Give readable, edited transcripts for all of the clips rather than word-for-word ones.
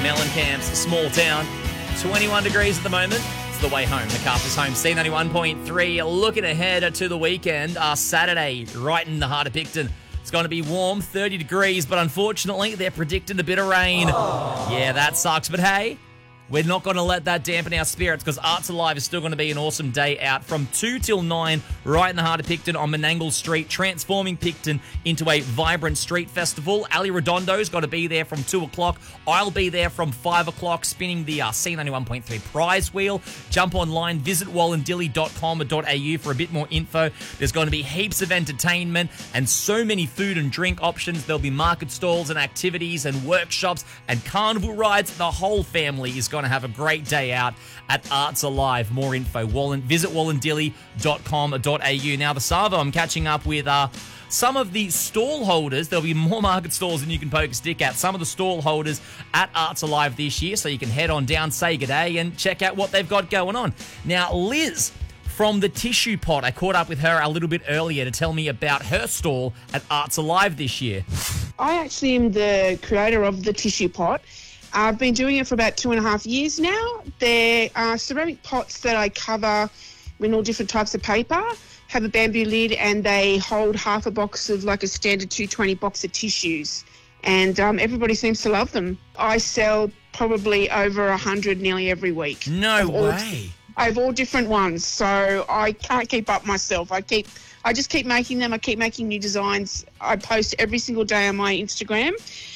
Mellencamp's small town. 21 degrees at the moment. It's the way home. MacArthur's home. C91.3. Looking ahead to the weekend. Saturday, right in the heart of Picton. It's going to be warm, 30 degrees, but unfortunately, they're predicting a bit of rain. Yeah, that sucks. But hey, we're not going to let that dampen our spirits because Arts Alive is still going to be an awesome day out from 2 till 9 right in the heart of Picton on Menangle Street, transforming Picton into a vibrant street festival. Ali Redondo's got to be there from 2 o'clock. I'll be there from 5 o'clock spinning the C91.3 prize wheel. Jump online, visit wallendilly.com.au for a bit more info. There's going to be heaps of entertainment and so many food and drink options. There'll be market stalls and activities and workshops and carnival rides. The whole family is going to have a great day out at Arts Alive. More info, visit wallendilly.com.au. Now, the Savo, I'm catching up with some of the stall holders. There'll be more market stalls than you can poke a stick at. Some of the stall holders at Arts Alive this year, so you can head on down, say g'day, and check out what they've got going on. Now, Liz from the Tissue Pot, I caught up with her a little bit earlier to tell me about her stall at Arts Alive this year. I actually am the creator of the Tissue Pot. I've been doing it for about 2.5 years now. There are ceramic pots that I cover in all different types of paper, have a bamboo lid, and they hold half a box of like a standard 220 box of tissues. And everybody seems to love them. I sell probably over 100 nearly every week. No way. I have all different ones, so I can't keep up myself. I just keep making them. I keep making new designs. I post every single day on my Instagram.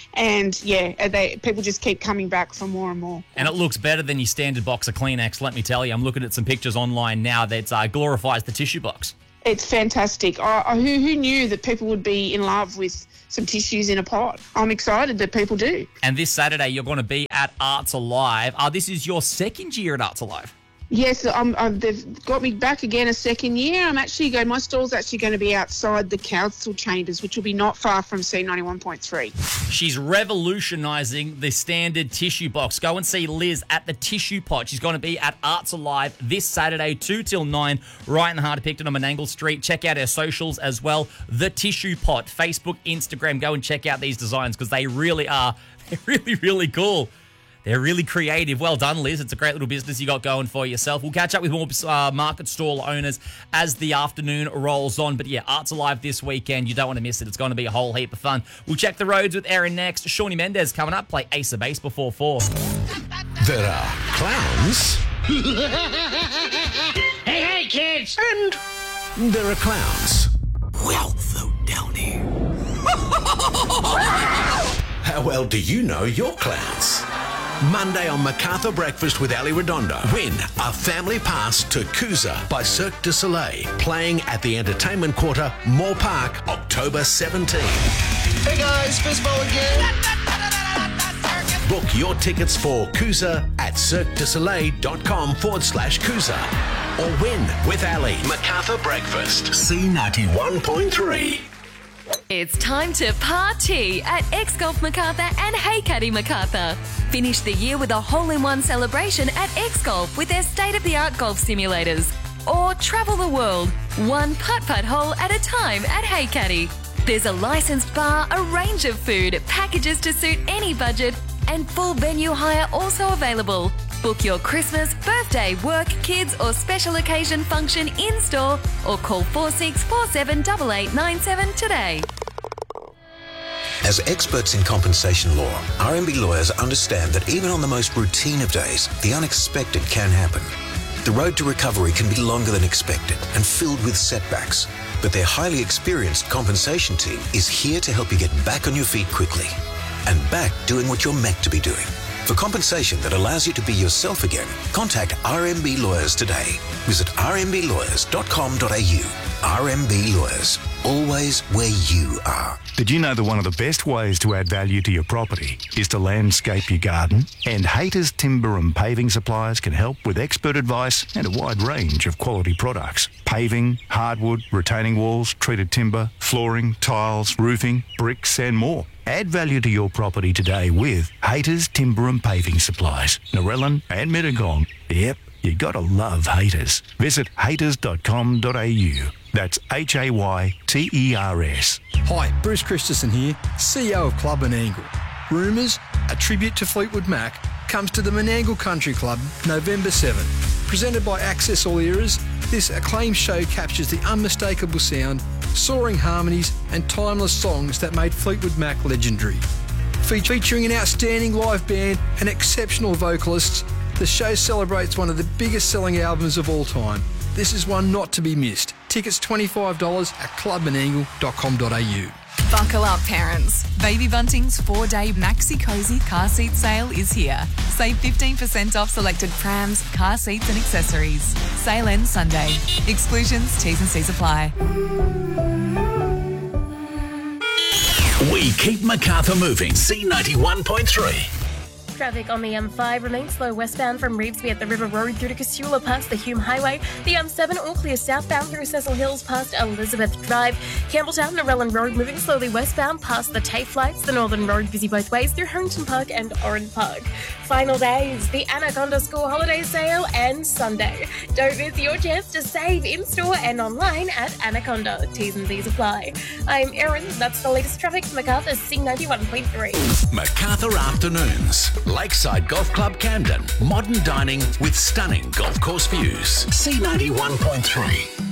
And yeah, people just keep coming back for more and more. And it looks better than your standard box of Kleenex, let me tell you. I'm looking at some pictures online now that glorifies the tissue box. It's fantastic. Who knew that people would be in love with some tissues in a pot? I'm excited that people do. And this Saturday, you're going to be at Arts Alive. This is your second year at Arts Alive. Yes, they've got me back again a second year. My stall's actually going to be outside the council chambers, which will be not far from C91.3. She's revolutionising the standard tissue box. Go and see Liz at the Tissue Pot. She's going to be at Arts Alive this Saturday, 2 till 9, right in the heart of Picton on Menangle Street. Check out her socials as well. The Tissue Pot, Facebook, Instagram. Go and check out these designs because they're really, really cool. They're really creative. Well done, Liz. It's a great little business you got going for yourself. We'll catch up with more market stall owners as the afternoon rolls on. But yeah, Arts Alive this weekend. You don't want to miss it. It's going to be a whole heap of fun. We'll check the roads with Erin next. Shawnee Mendez coming up. Play Ace of Base before 4. There are clowns. Hey, kids! And there are clowns. Well, though, Downey. How well do you know your clowns? Monday on MacArthur Breakfast with Ali Redondo. Win a family pass to Coosa by Cirque du Soleil, playing at the Entertainment Quarter, Moore Park, October 17. Hey guys, Fistball again! Book your tickets for Coosa at cirquedusoleil.com/Coosa. Or win with Ali. MacArthur Breakfast, C91.3. It's time to party at X-Golf MacArthur and Hey Caddy MacArthur. Finish the year with a hole-in-one celebration at X-Golf with their state-of-the-art golf simulators. Or travel the world, one putt-putt hole at a time at Hey Caddy. There's a licensed bar, a range of food, packages to suit any budget, and full venue hire also available. Book your Christmas, birthday, work, kids or special occasion function in-store or call 46478897 today. As experts in compensation law, RMB lawyers understand that even on the most routine of days, the unexpected can happen. The road to recovery can be longer than expected and filled with setbacks, but their highly experienced compensation team is here to help you get back on your feet quickly and back doing what you're meant to be doing. For compensation that allows you to be yourself again, contact RMB Lawyers today. Visit rmblawyers.com.au. RMB Lawyers, always where you are. Did you know that one of the best ways to add value to your property is to landscape your garden? And Haters Timber and Paving Supplies can help with expert advice and a wide range of quality products. Paving, hardwood, retaining walls, treated timber, flooring, tiles, roofing, bricks and more. Add value to your property today with Haters Timber and Paving Supplies, Narellan and Mittagong. Yep, you gotta love Haters. Visit haters.com.au. That's HAYTERS. Hi, Bruce Christensen here, CEO of Club and Angle. Rumours a tribute to Fleetwood Mac, comes to the Menangle Country Club November 7. Presented by Access All Eras, this acclaimed show captures the unmistakable sound, soaring harmonies and timeless songs that made Fleetwood Mac legendary. Featuring an outstanding live band and exceptional vocalists, the show celebrates one of the biggest selling albums of all time. This is one not to be missed. Tickets $25 at clubmenangle.com.au. Buckle up, parents. Baby Bunting's 4-day Maxi Cozy car seat sale is here. Save 15% off selected prams, car seats and accessories. Sale ends Sunday. Exclusions, T's and C's apply. We keep Macarthur moving. C91.3. Traffic on the M5 remains slow westbound from Revesby at the River Road through to Casula past the Hume Highway. The M7 all clear southbound through Cecil Hills past Elizabeth Drive. Campbelltown and Narellan Road moving slowly westbound past the TAFE lights. The Northern Road busy both ways through Harrington Park and Oran Park. Final days, the Anaconda School Holiday Sale ends Sunday. Don't miss your chance to save in-store and online at Anaconda. T's and C's apply. I'm Erin. That's the latest traffic from Macarthur C91.3. Macarthur Afternoons. Lakeside Golf Club Camden. Modern dining with stunning golf course views. C91.3.